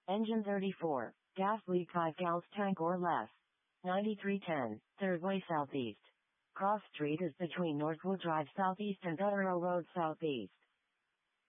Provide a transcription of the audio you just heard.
Engine 34. Gas leak 5 gallons tank or less. 9310, third way southeast. Cross street is between Northwood Drive southeast and Gutterow Road southeast.